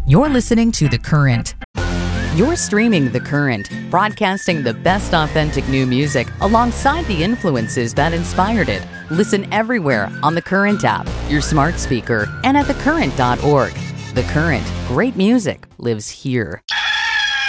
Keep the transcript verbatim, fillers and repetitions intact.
You're listening to The Current. You're streaming The Current, broadcasting the best authentic new music alongside the influences that inspired it. Listen everywhere on The Current app, your smart speaker, and at the current dot org. The Current, great music lives here.